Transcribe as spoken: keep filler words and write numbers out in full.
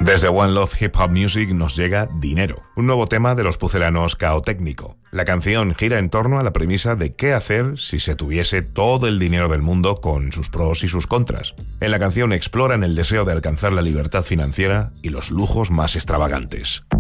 Desde One Love Hip Hop Music nos llega Dinero, un nuevo tema de los pucelanos Caotécnico. La canción gira en torno a la premisa de qué hacer si se tuviese todo el dinero del mundo, con sus pros y sus contras. En la canción exploran el deseo de alcanzar la libertad financiera y los lujos más extravagantes.